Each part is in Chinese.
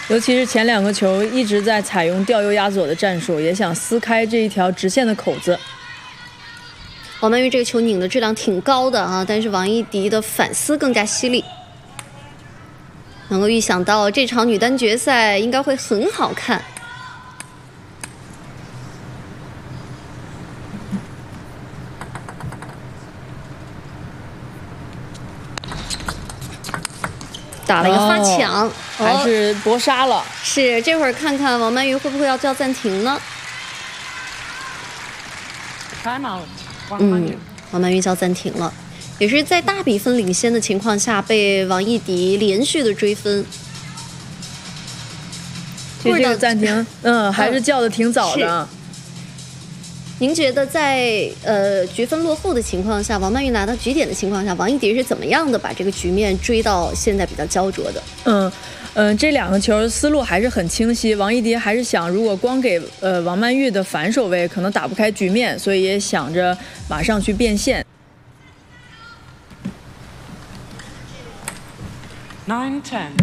尤其是前2个球一直在采用吊右压左的战术，也想撕开这一条直线的口子。 王曼玉这个球拧的质量挺高的啊，但是王艺迪的反撕更加犀利。能够预想到这场女单决赛应该会很好看。打了一个发抢， 还是搏杀了。 是，这会儿看看王曼玉会不会要叫暂停呢？王曼玉叫暂停了，也是在大比分领先的情况下被王艺迪连续的追分。 这个暂停，还是叫的挺早的。 您觉得在局分落后的情况下，王曼玉拿到局点的情况下，王艺迪是怎么样的把这个局面追到现在比较焦灼的？ 这2个球思路还是很清晰。王艺迪还是想，如果光给王曼玉的反手位，可能打不开局面，所以也想着马上去变现。 9-10。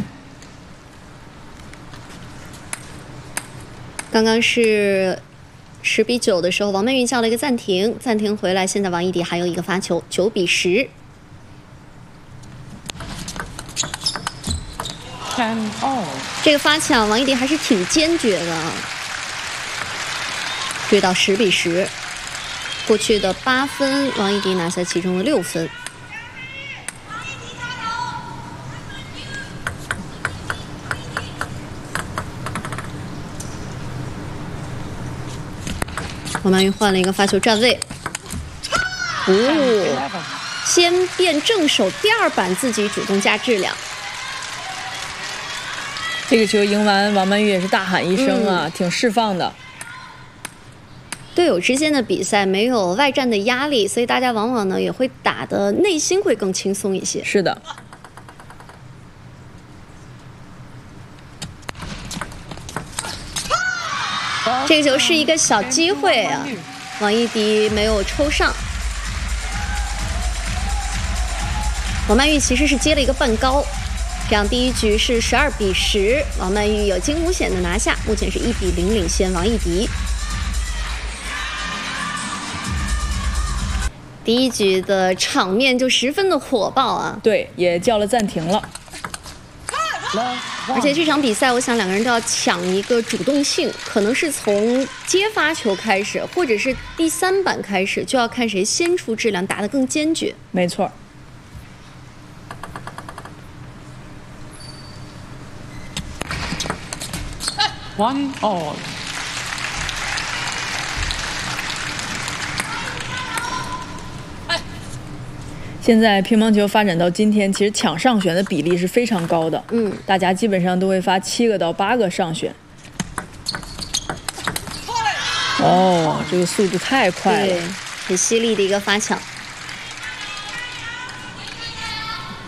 刚刚是10比9的时候，王曼玉叫了一个暂停，暂停回来，现在王艺迪还有一个发球，9比10。这个发抢，王艺迪还是挺坚决的啊，追到10比10。过去的8分，王艺迪拿下其中的6分。王曼玉换了一个发球站位，先变正手，第2板自己主动加质量。 这个球赢完，王曼玉也是大喊一声啊，挺释放的。 队友之间的比赛没有外战的压力，所以大家往往呢也会打的内心会更轻松一些。 是的。 这个球是一个小机会啊，王艺迪没有抽上。王曼玉其实是接了一个半高，这样第1局是12比10，王曼玉有惊无险的拿下，目前是1比0领先王艺迪。第1局的场面就十分的火爆啊， 对，也叫了暂停了。 而且这场比赛，我想2个人都要抢一个主动性，可能是从接发球开始，或者是第3板开始，就要看谁先出质量，打得更坚决。 没错。 1-all。 现在乒乓球发展到今天，其实抢上旋的比例是非常高的。大家基本上都会发7个到8个上旋。这个速度太快了， 对，很犀利的一个发抢。